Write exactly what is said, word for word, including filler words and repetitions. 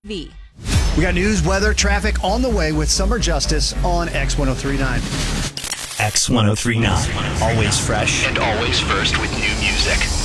V. We got news, weather, traffic on the way with Summer Justice on X ten thirty-nine. X ten thirty-nine. Always fresh. And always first with new music.